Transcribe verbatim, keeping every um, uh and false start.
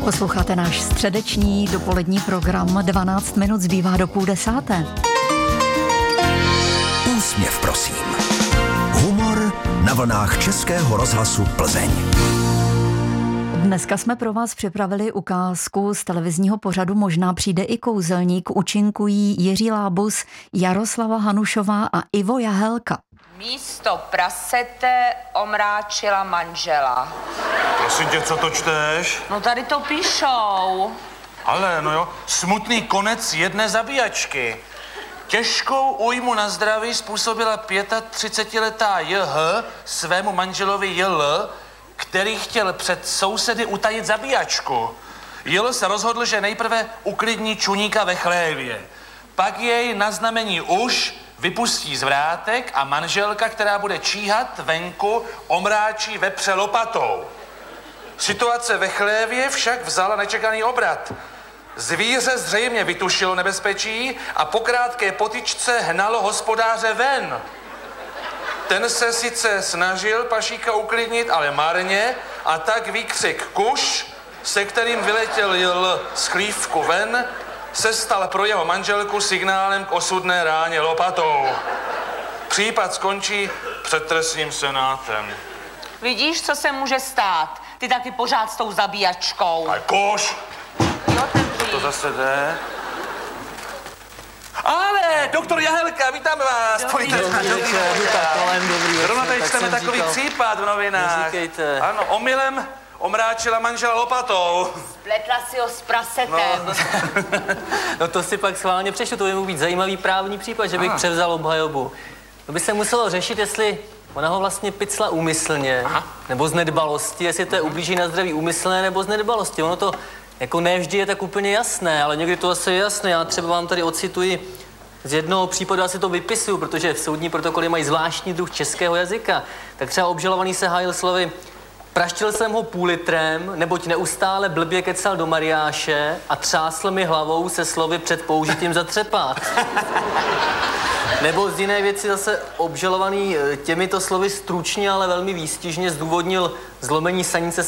Posloucháte náš středeční dopolední program. dvanáct minut zbývá do půl desáté. Úsměv, prosím. Humor na vlnách Českého rozhlasu Plzeň. Dneska jsme pro vás připravili ukázku z televizního pořadu Možná přijde i kouzelník. Účinkují Jiří Lábus, Jaroslava Hanušová a Ivo Jahelka. Místo prasete omráčila manžela. Prosím tě, co to čteš? No tady to píšou. Ale, no jo, smutný konec jedné zabíjačky. Těžkou újmu na zdraví způsobila třicetiletá J H svému manželovi J L, který chtěl před sousedy utajit zabíjačku. J L se rozhodl, že nejprve uklidní čuníka ve chlévě. Pak jej na znamení už vypustí z vrátek a manželka, která bude číhat venku, omráčí vepře lopatou. Situace ve chlévě však vzala nečekaný obrat. Zvíře zřejmě vytušilo nebezpečí a po krátké potyčce hnalo hospodáře ven. Ten se sice snažil pašíka uklidnit, ale marně, a tak výkřik kuš, se kterým vyletěl J L z chlívku ven, se stal pro jeho manželku signálem k osudné ráně lopatou. Případ skončí před trestním senátem. Vidíš, co se může stát? Ty taky pořád s tou zabíjačkou. A koš! Jo, ten Co to zase jde? Ale, doktor Jahelka, vítáme vás. Pojďte. Zrovna tady čteme takový případ v novinách. Neříkejte. Ano, omylem omráčila manžela lopatou. Spletla si ho s prasetem. No. No to si pak schválně přečtu, to by mohl být zajímavý právní případ, že bych Aha. převzal obhajobu. To by se muselo řešit, jestli ona ho vlastně picla úmyslně, Aha. nebo z nedbalosti, jestli to je ublíží na zdraví úmyslné nebo z nedbalosti. Ono to jako ne vždy je tak úplně jasné, ale někdy to asi je jasné. Já třeba vám tady ocituji z jednoho případu, já si to vypisuju, protože v soudní protokoly mají zvláštní druh českého jazyka. Tak třeba obžalovaný se hájil slovy: praštil jsem ho půl litrem, neboť neustále blbě kecal do mariáše a třásl mi hlavou se slovy před použitím zatřepat. Nebo z jiné věci zase obžalovaný těmito slovy stručně, ale velmi výstižně zdůvodnil zlomení sanice